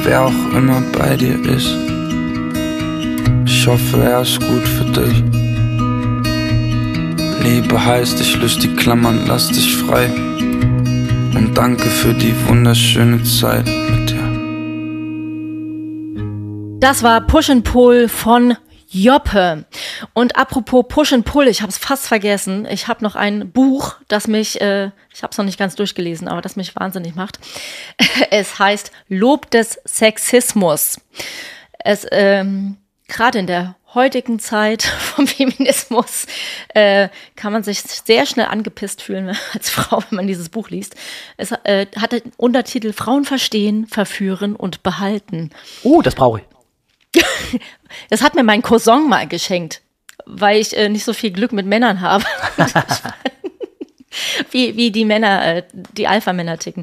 wer auch immer bei dir ist. Ich hoffe, er ist gut für dich. Liebe heißt, ich löse die Klammern, lass dich frei. Und danke für die wunderschöne Zeit mit dir. Das war Push and Pull von Joppe. Und apropos Push and Pull, ich habe es fast vergessen. Ich habe noch ein Buch, das mich, ich habe es noch nicht ganz durchgelesen, aber das mich wahnsinnig macht. Es heißt Lob des Sexismus. Es, gerade in der heutigen Zeit vom Feminismus kann man sich sehr schnell angepisst fühlen als Frau, wenn man dieses Buch liest. Es hat den Untertitel Frauen verstehen, verführen und behalten. Das brauche ich. Das hat mir mein Cousin mal geschenkt, weil ich nicht so viel Glück mit Männern habe. wie die Männer, die Alpha-Männer ticken.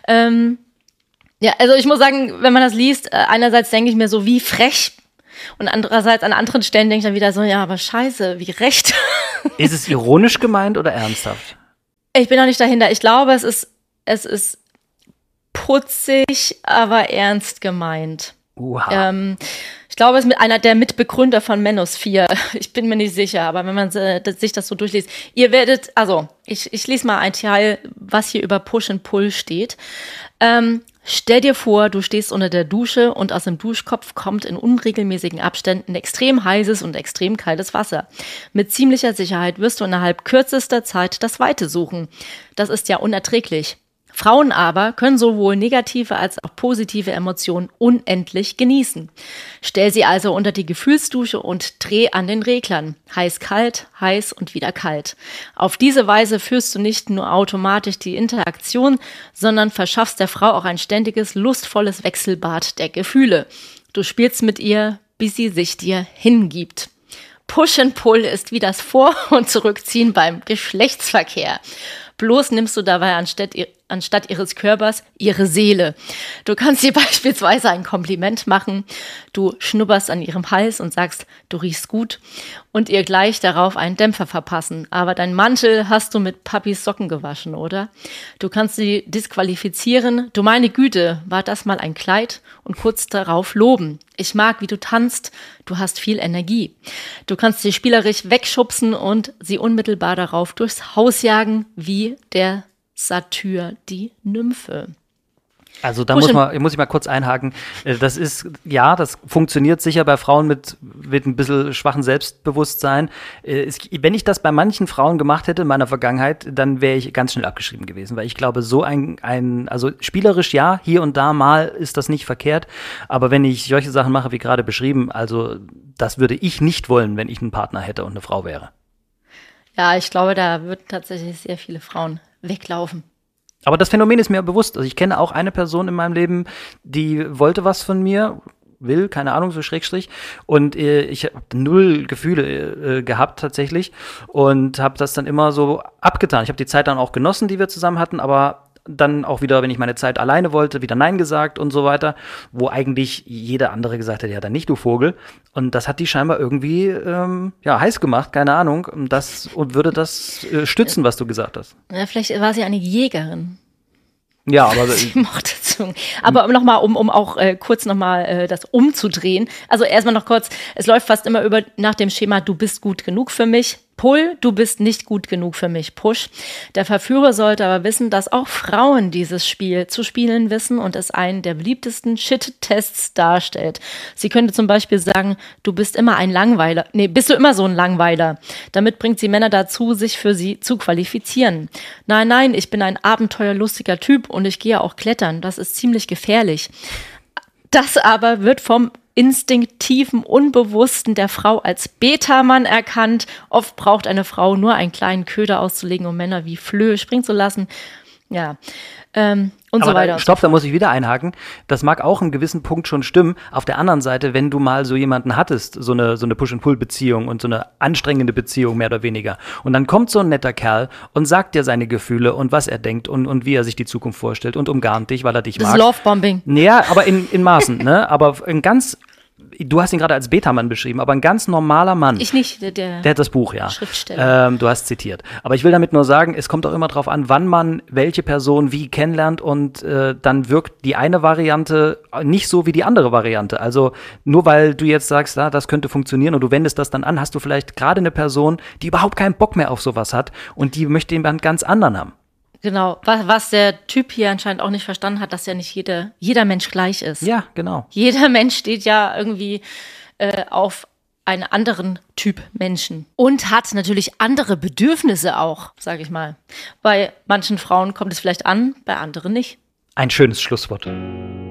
Ja, also ich muss sagen, wenn man das liest, einerseits denke ich mir so, wie frech. Und andererseits an anderen Stellen denke ich dann wieder so, ja, aber scheiße, wie recht. Ist es ironisch gemeint oder ernsthaft? Ich bin noch nicht dahinter. Ich glaube, es ist putzig, aber ernst gemeint. Ich glaube, es ist einer der Mitbegründer von Manosphere. Ich bin mir nicht sicher, aber wenn man sich das so durchliest. Ihr werdet, also ich lese mal ein Teil, was hier über Push and Pull steht. Stell dir vor, du stehst unter der Dusche und aus dem Duschkopf kommt in unregelmäßigen Abständen extrem heißes und extrem kaltes Wasser. Mit ziemlicher Sicherheit wirst du innerhalb kürzester Zeit das Weite suchen. Das ist ja unerträglich. Frauen aber können sowohl negative als auch positive Emotionen unendlich genießen. Stell sie also unter die Gefühlsdusche und dreh an den Reglern. Heiß, kalt, heiß und wieder kalt. Auf diese Weise führst du nicht nur automatisch die Interaktion, sondern verschaffst der Frau auch ein ständiges, lustvolles Wechselbad der Gefühle. Du spielst mit ihr, bis sie sich dir hingibt. Push and Pull ist wie das Vor- und Zurückziehen beim Geschlechtsverkehr. Bloß nimmst du dabei anstatt ihres Körpers ihre Seele. Du kannst ihr beispielsweise ein Kompliment machen, du schnupperst an ihrem Hals und sagst, du riechst gut und ihr gleich darauf einen Dämpfer verpassen. Aber dein Mantel hast du mit Papis Socken gewaschen, oder? Du kannst sie disqualifizieren. Du meine Güte, war das mal ein Kleid? Und kurz darauf loben. Ich mag, wie du tanzt. Du hast viel Energie. Du kannst sie spielerisch wegschubsen und sie unmittelbar darauf durchs Haus jagen, wie der Satyr die Nymphe. Also da muss ich mal kurz einhaken. Das funktioniert sicher bei Frauen mit ein bisschen schwachem Selbstbewusstsein. Wenn ich das bei manchen Frauen gemacht hätte in meiner Vergangenheit, dann wäre ich ganz schnell abgeschrieben gewesen, weil ich glaube, so also spielerisch ja, hier und da mal ist das nicht verkehrt, aber wenn ich solche Sachen mache, wie gerade beschrieben, also das würde ich nicht wollen, wenn ich einen Partner hätte und eine Frau wäre. Ja, ich glaube, da würden tatsächlich sehr viele Frauen weglaufen. Aber das Phänomen ist mir bewusst. Also ich kenne auch eine Person in meinem Leben, die wollte was von mir, keine Ahnung, so Schrägstrich. Und ich habe null Gefühle gehabt tatsächlich und habe das dann immer so abgetan. Ich habe die Zeit dann auch genossen, die wir zusammen hatten, aber dann auch wieder, wenn ich meine Zeit alleine wollte, wieder Nein gesagt und so weiter, wo eigentlich jeder andere gesagt hat, ja dann nicht, du Vogel. Und das hat die scheinbar irgendwie heiß gemacht, keine Ahnung. Und würde das stützen, was du gesagt hast. Ja, vielleicht war sie eine Jägerin. Ja, aber sie mochte Zungen. Aber nochmal, um auch kurz nochmal das umzudrehen. Also erstmal noch kurz, es läuft fast immer nach dem Schema, du bist gut genug für mich. Pull, du bist nicht gut genug für mich. Push. Der Verführer sollte aber wissen, dass auch Frauen dieses Spiel zu spielen wissen und es einen der beliebtesten Shit-Tests darstellt. Sie könnte zum Beispiel sagen, du bist immer ein Langweiler. Nee, bist du immer so ein Langweiler? Damit bringt sie Männer dazu, sich für sie zu qualifizieren. Nein, ich bin ein abenteuerlustiger Typ und ich gehe auch klettern. Das ist ziemlich gefährlich. Das aber wird vom instinktiven Unbewussten der Frau als Beta-Mann erkannt. Oft braucht eine Frau nur einen kleinen Köder auszulegen, um Männer wie Flöhe springen zu lassen. Ja, und so weiter. Stopp, da muss ich wieder einhaken. Das mag auch einen gewissen Punkt schon stimmen. Auf der anderen Seite, wenn du mal so jemanden hattest, so eine Push-and-Pull-Beziehung und so eine anstrengende Beziehung, mehr oder weniger, und dann kommt so ein netter Kerl und sagt dir seine Gefühle und was er denkt und wie er sich die Zukunft vorstellt und umgarnt dich, weil er dich mag. Das ist Lovebombing. Ja, aber in Maßen, ne? Aber in ganz du hast ihn gerade als Beta-Mann beschrieben, aber ein ganz normaler Mann. Ich nicht, der hat das Buch, ja. Schriftsteller. Du hast zitiert. Aber ich will damit nur sagen, es kommt auch immer drauf an, wann man welche Person wie kennenlernt und dann wirkt die eine Variante nicht so wie die andere Variante. Also nur weil du jetzt sagst, das könnte funktionieren und du wendest das dann an, hast du vielleicht gerade eine Person, die überhaupt keinen Bock mehr auf sowas hat und die möchte jemand ganz anderen haben. Genau, was der Typ hier anscheinend auch nicht verstanden hat, dass ja nicht jeder Mensch gleich ist. Ja, genau. Jeder Mensch steht ja irgendwie auf einen anderen Typ Menschen und hat natürlich andere Bedürfnisse auch, sage ich mal. Bei manchen Frauen kommt es vielleicht an, bei anderen nicht. Ein schönes Schlusswort.